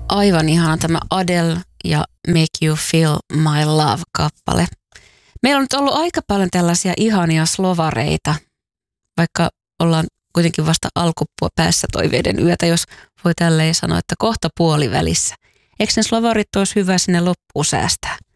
Aivan ihana tämä Adele ja Make You Feel My Love-kappale. Meillä on nyt ollut aika paljon tällaisia ihania slovareita, vaikka ollaan kuitenkin vasta alkupäässä toiveiden yötä, jos voi tälleen sanoa, että kohta puolivälissä. Eikö ne slovarit olisi hyvä sinne loppuun säästää?